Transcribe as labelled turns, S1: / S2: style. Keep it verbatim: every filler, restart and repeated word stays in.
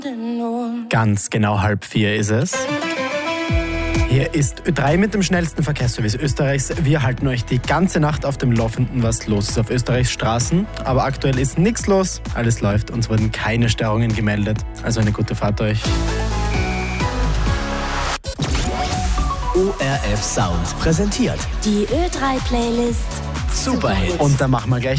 S1: Ganz genau halb vier ist es. Hier ist Ö drei mit dem schnellsten Verkehrsservice Österreichs. Wir halten euch die ganze Nacht auf dem Laufenden, was los ist auf Österreichs Straßen. Aber aktuell ist nichts los, alles läuft, uns wurden keine Störungen gemeldet. Also eine gute Fahrt euch.
S2: O R F Sound präsentiert
S3: die Ö drei Playlist
S2: Superhits.
S1: Und da machen wir gleich